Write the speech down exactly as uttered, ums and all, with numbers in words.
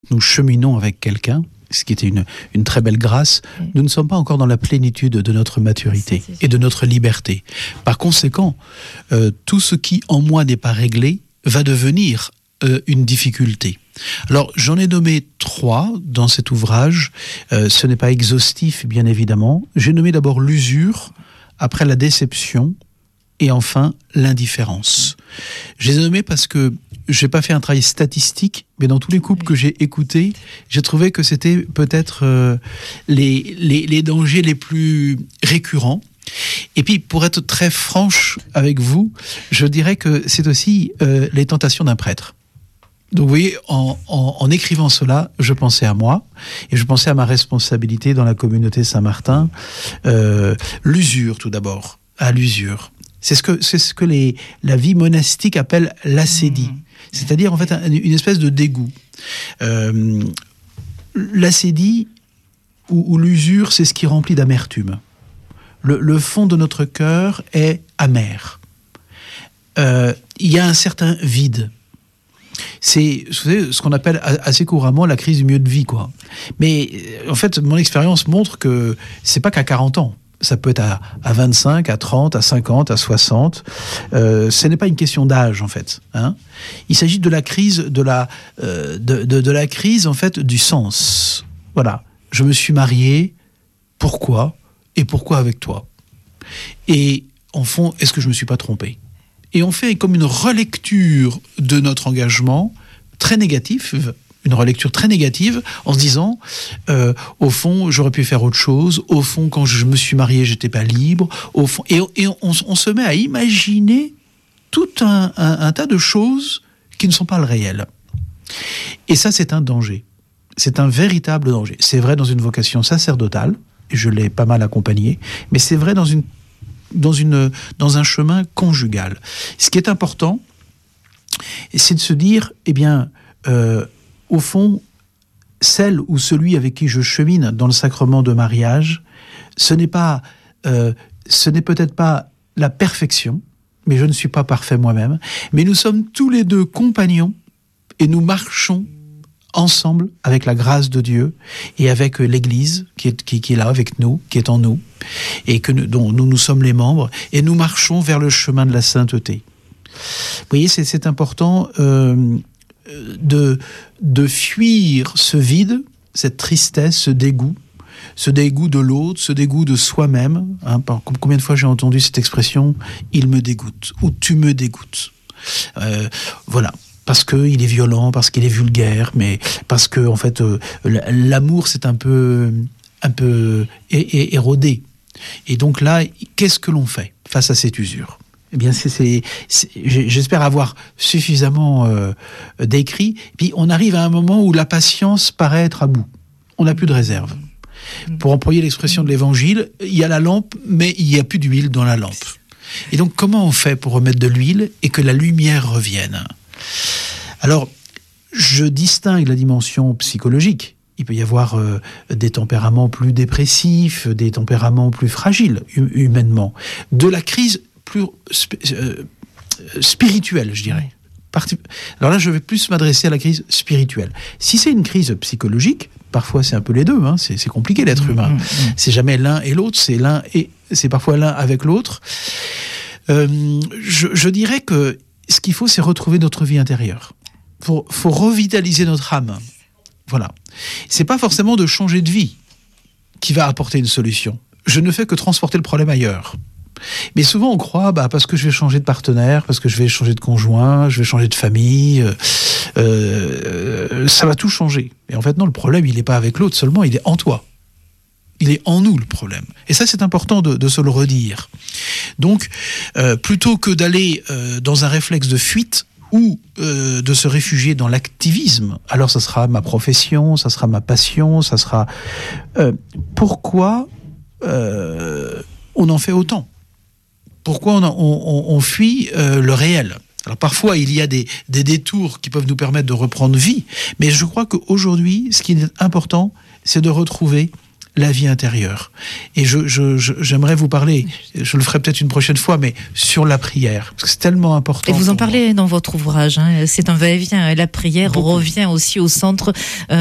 nous cheminons avec quelqu'un, ce qui était une, une très belle grâce, oui. Nous ne sommes pas encore dans la plénitude de notre maturité et de notre liberté. Par conséquent, euh, tout ce qui en moi n'est pas réglé va devenir euh, une difficulté. Alors, j'en ai nommé trois dans cet ouvrage. Euh, ce n'est pas exhaustif, bien évidemment. J'ai nommé d'abord l'usure, après la déception, et enfin l'indifférence. Je les ai nommés parce que je n'ai pas fait un travail statistique, mais dans tous les couples que j'ai écoutés, j'ai trouvé que c'était peut-être euh, les, les, les dangers les plus récurrents. Et puis, pour être très franche avec vous, je dirais que c'est aussi euh, les tentations d'un prêtre. Donc, vous voyez, en, en, en écrivant cela, je pensais à moi, et je pensais à ma responsabilité dans la communauté Saint-Martin. Euh, l'usure, tout d'abord, à l'usure. C'est ce que, c'est ce que les, la vie monastique appelle l'acédie. Mmh. C'est-à-dire, en fait, un, une espèce de dégoût. Euh, l'acédie ou, ou l'usure, c'est ce qui remplit d'amertume. Le, le fond de notre cœur est amer. Euh, il y a un certain vide. C'est, vous savez, ce qu'on appelle assez couramment la crise du milieu de vie, quoi. Mais, en fait, mon expérience montre que c'est pas qu'à quarante ans. Ça peut être à, à vingt-cinq, à trente, à cinquante, à soixante. Euh, ce n'est pas une question d'âge, en fait. Hein. Il s'agit de la crise, de la, euh, de, de, de la crise, en fait, du sens. Voilà. Je me suis marié. Pourquoi ? Et pourquoi avec toi ? Et, en fond, est-ce que je ne me suis pas trompé ? Et on fait comme une relecture de notre engagement, très négatif, une relecture très négative, en se disant, euh, au fond, j'aurais pu faire autre chose, au fond, quand je me suis marié, j'étais pas libre, au fond, et, et on, on se met à imaginer tout un, un, un tas de choses qui ne sont pas le réel. Et ça, c'est un danger. C'est un véritable danger. C'est vrai dans une vocation sacerdotale, et je l'ai pas mal accompagné, mais c'est vrai dans une, dans une, dans un chemin conjugal. Ce qui est important, c'est de se dire, eh bien, euh, au fond, celle ou celui avec qui je chemine dans le sacrement de mariage, ce n'est pas, euh, ce n'est peut-être pas la perfection, mais je ne suis pas parfait moi-même, mais nous sommes tous les deux compagnons et nous marchons ensemble avec la grâce de Dieu et avec l'Église qui est, qui, qui est là avec nous, qui est en nous, et que nous, dont nous, nous sommes les membres, et nous marchons vers le chemin de la sainteté. Vous voyez, c'est, c'est important euh, de, de fuir ce vide, cette tristesse, ce dégoût, ce dégoût de l'autre, ce dégoût de soi-même. Hein, par, combien de fois j'ai entendu cette expression « il me dégoûte » ou « tu me dégoûtes euh, ». Voilà. Parce qu'il est violent, parce qu'il est vulgaire, mais parce que en fait, euh, l'amour c'est un peu, un peu é- é- érodé. Et donc là, qu'est-ce que l'on fait face à cette usure ? Eh bien, c'est, c'est, c'est, j'espère avoir suffisamment euh, décrit. Puis on arrive à un moment où la patience paraît être à bout. On n'a plus de réserve. Pour employer l'expression de l'Évangile, il y a la lampe, mais il n'y a plus d'huile dans la lampe. Et donc, comment on fait pour remettre de l'huile et que la lumière revienne ? Alors, je distingue la dimension psychologique. Il peut y avoir euh, des tempéraments plus dépressifs, des tempéraments plus fragiles hum- humainement, de la crise plus sp- euh, spirituelle, je dirais. Parti- Alors là, je vais plus m'adresser à la crise spirituelle. Si c'est une crise psychologique, parfois c'est un peu les deux, hein, c'est, c'est compliqué d'être humain. Mmh, mmh. C'est jamais l'un et l'autre, c'est l'un et c'est parfois l'un avec l'autre. Euh, je, je dirais que ce qu'il faut, c'est retrouver notre vie intérieure. Il faut, faut revitaliser notre âme. Voilà. C'est pas forcément de changer de vie qui va apporter une solution. Je ne fais que transporter le problème ailleurs. Mais souvent, on croit, bah, parce que je vais changer de partenaire, parce que je vais changer de conjoint, je vais changer de famille, euh, euh, ça va tout changer. Et en fait, non, le problème, il n'est pas avec l'autre seulement, il est en toi. Il est en nous, le problème. Et ça, c'est important de, de se le redire. Donc, euh, plutôt que d'aller euh, dans un réflexe de fuite ou euh, de se réfugier dans l'activisme, alors ça sera ma profession, ça sera ma passion, ça sera... Euh, pourquoi euh, on en fait autant ? Pourquoi on, on, on fuit euh, le réel ? Alors parfois, il y a des, des détours qui peuvent nous permettre de reprendre vie, mais je crois qu'aujourd'hui, ce qui est important, c'est de retrouver la vie intérieure. Et je, je, je, j'aimerais vous parler, je le ferai peut-être une prochaine fois, mais sur la prière, parce que c'est tellement important. Et vous en parlez moi. Dans votre ouvrage, hein, c'est un va-et-vient. La prière Beaucoup. Revient aussi au centre. Euh,